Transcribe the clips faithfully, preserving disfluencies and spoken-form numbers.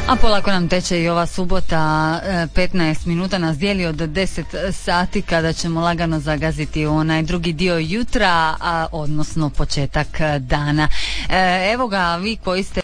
A polako nam teče i ova subota, petnaest minuta nas dijeli od deset sati kada ćemo lagano zagaziti onaj drugi dio jutra, a odnosno početak dana. Evo ga, vi koji ste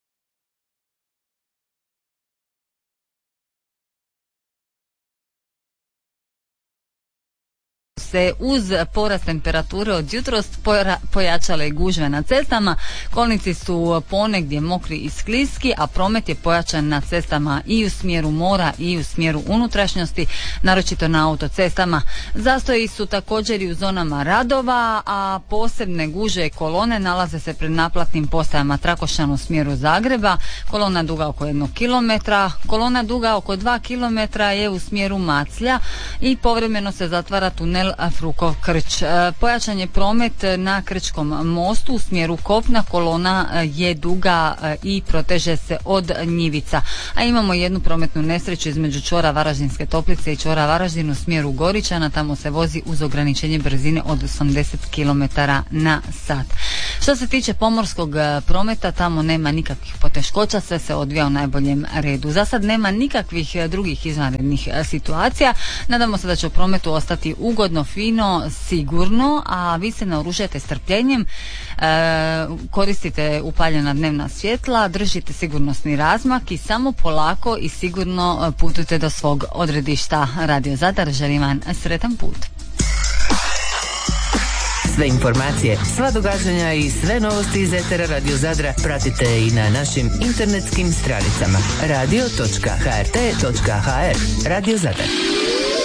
se uz porast temperature od jutros pojačale gužve na cestama. Kolnici su ponegdje mokri i skliski, a promet je pojačan na cestama i u smjeru mora i u smjeru unutrašnjosti, naročito na autocestama. Zastoji su također i u zonama radova, a posebne gužve kolone nalaze se pred naplatnim postajama Trakošćan u smjeru Zagreba. Kolona duga oko jednog kilometra, kolona duga oko dva kilometra je u smjeru Maclja i povremeno se zatvara tunel Frukov Krč. Pojačan je promet na Krčkom mostu u smjeru kopna, kolona je duga i proteže se od Njivica. A imamo jednu prometnu nesreću između čvora Varaždinske Toplice i čvora Varaždin u smjeru Goričana, tamo se vozi uz ograničenje brzine od osamdeset kilometara na sat. Što se tiče pomorskog prometa, tamo nema nikakvih poteškoća, sve se odvija u najboljem redu. Za sad nema nikakvih drugih izvanrednih situacija. Nadamo se da će u prometu ostati ugodno, fino, sigurno, a vi se naoružajte strpljenjem, e, koristite upaljena dnevna svjetla, držite sigurnosni razmak i samo polako i sigurno putujte do svog odredišta. Radio Zadar želim vam sretan put. Sve informacije, sva događanja i sve novosti iz etera Radio Zadra pratite i na našim internetskim stranicama radio točka h r t točka h r. Radio Zadar.